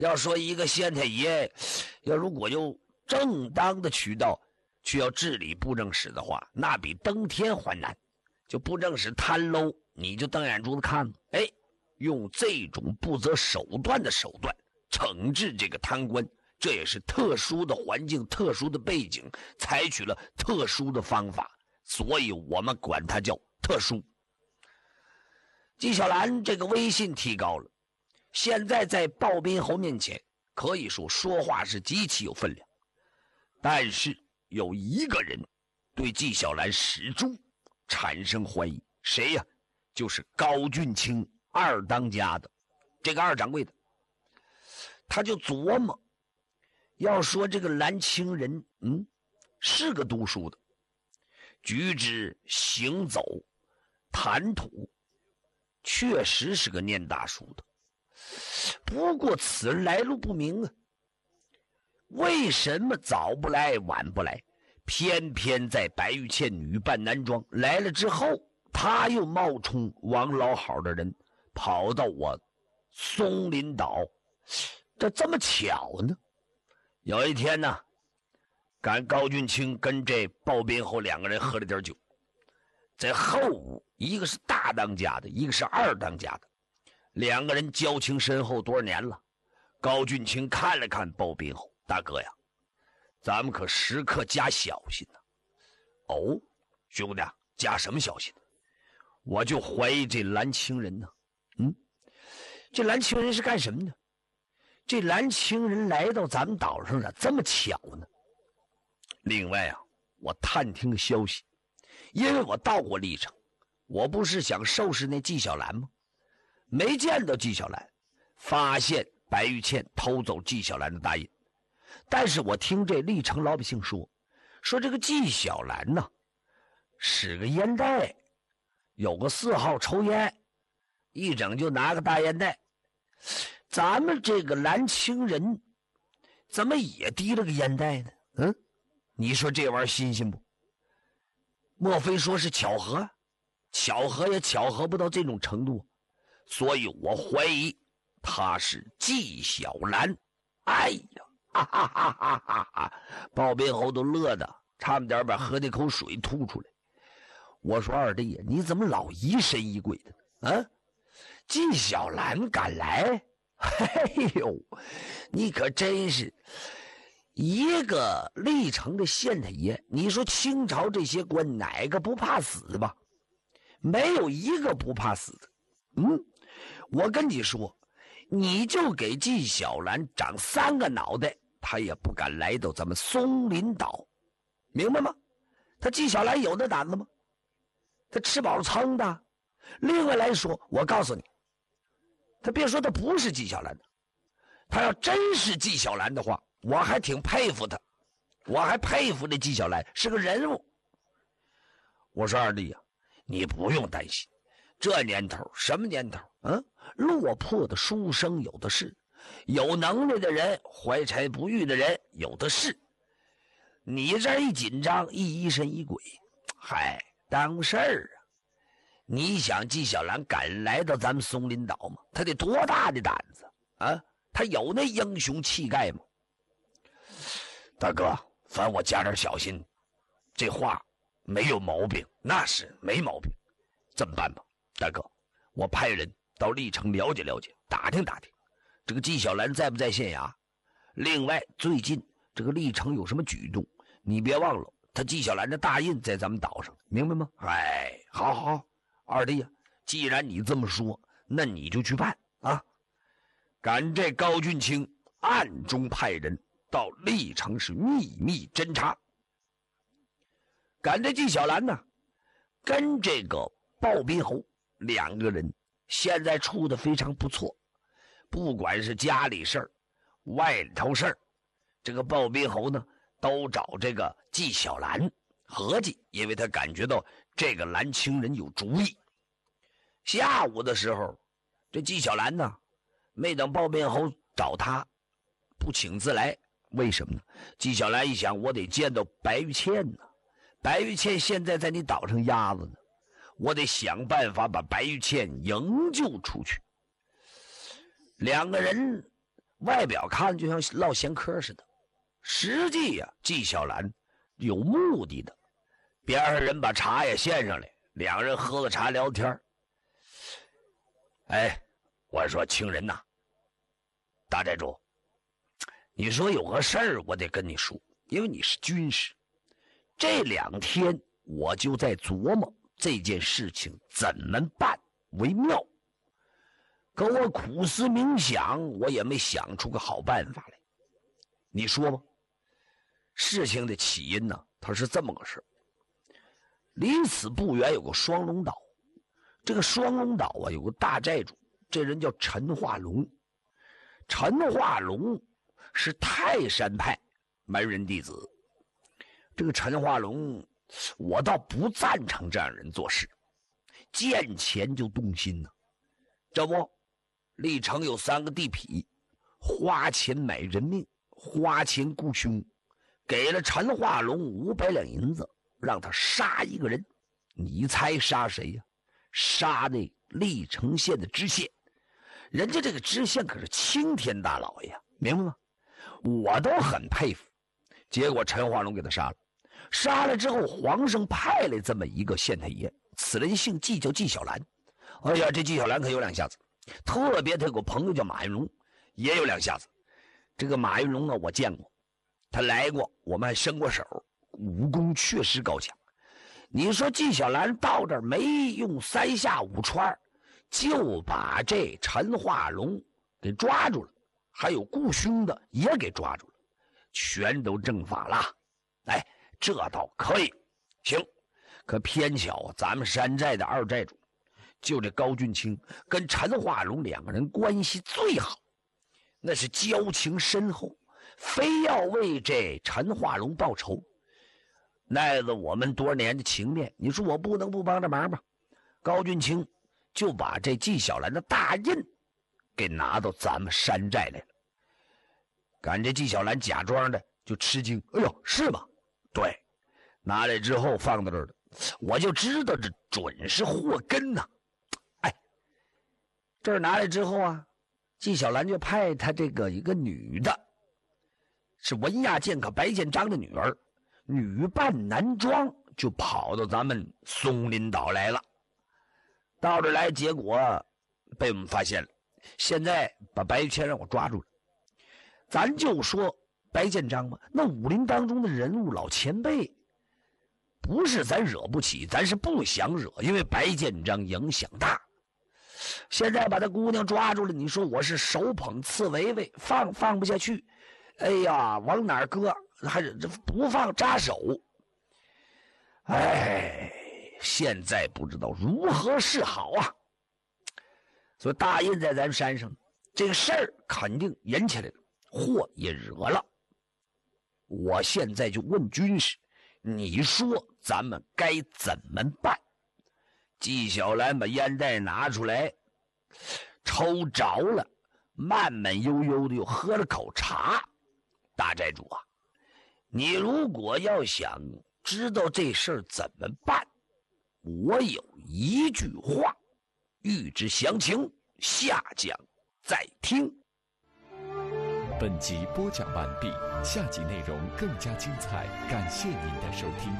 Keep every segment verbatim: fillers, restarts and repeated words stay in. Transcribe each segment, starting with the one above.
要说一个县太爷，要如果有正当的渠道去要治理布政使的话，那比登天还难。就布政使贪漏，你就瞪眼珠子看吧。哎，用这种不择手段的手段惩治这个贪官，这也是特殊的环境、特殊的背景，采取了特殊的方法，所以我们管它叫特殊。纪晓岚这个威信提高了，现在在鲍宾侯面前可以说说话是极其有分量。但是有一个人对纪晓岚始终产生怀疑，谁呀？就是高俊卿二当家的这个二掌柜的。他就琢磨，要说这个蓝清人，嗯，是个读书的，举止行走谈吐确实是个念大书的，不过此人来路不明啊，为什么早不来晚不来，偏偏在白玉倩女扮男装来了之后，他又冒充王老好的人跑到我松林岛，这这么巧呢？有一天呢，赶高俊卿跟这鲍宾侯两个人喝了点酒，在后屋，一个是大当家的，一个是二当家的，两个人交情深厚多少年了。高俊卿看了看鲍宾侯，大哥呀，咱们可时刻加小心呐、啊。哦，兄弟，加什么小心？我就怀疑这蓝清人呢。嗯，这蓝清人是干什么的？这蓝清人来到咱们岛上了，这么巧呢？另外啊，我探听个消息，因为我到过历城，我不是想收拾那纪晓岚吗？没见到纪晓岚，发现白玉倩偷走纪晓岚的大印。但是我听这历城老百姓说，说这个纪晓岚呢，使个烟袋，有个四号抽烟，一整就拿个大烟袋。咱们这个蓝清人怎么也提了个烟袋呢？嗯，你说这玩意儿新鲜不？莫非说是巧合？巧合也巧合不到这种程度，所以我怀疑他是纪晓岚。哎呀，哈哈哈哈哈哈！鲍宾侯都乐得差不点把喝那口水吐出来。我说二弟呀，你怎么老疑神疑鬼的啊？纪晓岚敢来？嘿呦，你可真是一个历城的县太爷，你说清朝这些官哪个不怕死吧？没有一个不怕死的。嗯，我跟你说，你就给纪晓岚长三个脑袋，他也不敢来到咱们松林岛，明白吗？他纪晓岚有那胆子吗？他吃饱了撑的。另外来说，我告诉你，他别说他不是纪晓岚的，他要真是纪晓岚的话，我还挺佩服他，我还佩服这纪晓岚是个人物。我说二弟啊，你不用担心，这年头什么年头？嗯，落魄的书生有的是，有能力的人，怀才不遇的人有的是。你这一紧张，一疑神疑鬼，嗨，耽误事儿啊！你想纪晓岚敢来到咱们松林岛吗？他得多大的胆子啊？他有那英雄气概吗？大哥，反我加点小心，这话没有毛病，那是没毛病。这么办吧，大哥，我派人到历城了解了解，打听打听，这个纪晓岚在不在县衙？另外，最近这个历城有什么举动，你别忘了，他纪晓岚的大印在咱们岛上，明白吗？哎，好好好，二弟呀、啊，既然你这么说，那你就去办啊！赶这高俊卿暗中派人到历城是秘密侦查。赶这纪晓岚呢，跟这个鲍宾侯两个人现在处得非常不错，不管是家里事儿、外头事儿，这个鲍宾侯呢都找这个纪晓岚合计，因为他感觉到这个蓝清人有主意。下午的时候，这纪晓岚呢没等鲍宾侯找他，不请自来。为什么呢？纪晓岚一想，我得见到白玉倩呢，白玉倩现在在你岛上压着呢，我得想办法把白玉倩营救出去。两个人外表看就像唠闲嗑似的，实际呀、啊，纪晓岚有目的的。边上人把茶也献上来，两人喝个茶聊天。哎，我说情人呐，大寨主，你说有个事儿我得跟你说，因为你是军师。这两天我就在琢磨这件事情怎么办为妙，可我苦思冥想，我也没想出个好办法来。你说吧。事情的起因呢，它是这么个事。离此不远有个双龙岛，这个双龙岛啊有个大寨主，这人叫陈化龙。陈化龙是泰山派门人弟子。这个陈化龙，我倒不赞成这样人做事，见钱就动心呢。这不，历城有三个地痞，花钱买人命，花钱雇凶，给了陈化龙五百两银子，让他杀一个人。你猜杀谁呀、啊？杀那历城县的知县。人家这个知县可是青天大老爷，明白吗？我都很佩服。结果陈化龙给他杀了。杀了之后，皇上派来这么一个县太爷，此人姓纪，叫纪晓岚。哎呀，这纪晓岚可有两下子，特别他有个朋友叫马云龙，也有两下子。这个马云龙呢，我见过，他来过，我们还伸过手，武功确实高强。你说纪晓岚到这儿没用三下五除二，就把这陈化龙给抓住了，还有雇凶的也给抓住了，全都正法了。哎，这倒可以，行。可偏巧咱们山寨的二寨主，就这高俊卿跟陈化龙两个人关系最好，那是交情深厚，非要为这陈化龙报仇。耐了我们多年的情面，你说我不能不帮着忙吧？高俊卿就把这纪晓岚的大印给拿到咱们山寨来了。赶这纪晓岚假装的就吃惊，哎呦，是吗？对，拿来之后放到这儿了，我就知道这准是祸根呐、啊。哎，这儿拿来之后啊，纪晓岚就派他这个一个女的，是文亚剑客白建章的女儿，女扮男装，就跑到咱们松林岛来了。到这来，结果被我们发现了，现在把白玉谦让我抓住了。咱就说白建章吧，那武林当中的人物老前辈，不是咱惹不起，咱是不想惹，因为白建章影响大。现在把他姑娘抓住了，你说我是手捧刺猬猬，放放不下去，哎呀，往哪儿搁？还是不放扎手。哎，现在不知道如何是好啊。所以大印在咱山上，这个事儿肯定引起来了，祸也惹了。我现在就问军师，你说咱们该怎么办？纪晓岚把烟袋拿出来，抽着了，慢慢悠悠的又喝了口茶。大寨主啊，你如果要想知道这事儿怎么办，我有一句话，欲知详情，下讲再听。 本集播讲完毕，下集内容更加精彩，感谢您的收听。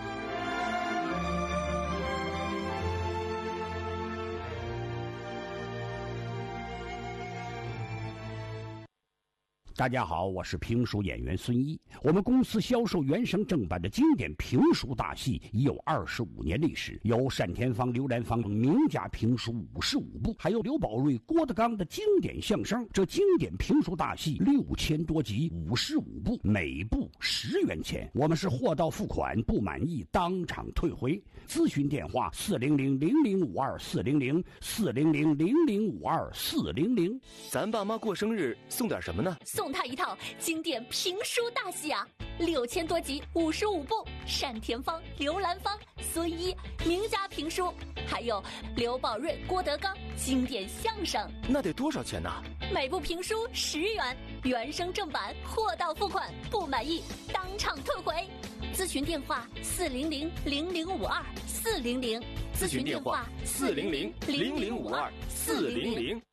大家好，我是评书演员孙一。我们公司销售原声正版的经典评书大戏已有二十五年历史，有单田芳、刘兰芳等名家评书五十五部，还有刘宝瑞、郭德纲的经典相声。这经典评书大戏六千多集，五十五部，每部十元钱。我们是货到付款，不满意当场退回。咨询电话：四零零零零五二四零零四零零零零五二四零零。 咱爸妈过生日送点什么呢？ 送他一套经典评书大戏啊，六千多集，五十五部，单田芳、刘兰芳、孙一名家评书，还有刘宝瑞、郭德纲经典相声。 那得多少钱呢？ 每部评书十元，原声正版，货到付款，不满意当场退回。咨询电话：四零零零零五二四零零。 咨询电话：四零零零零五二四零零。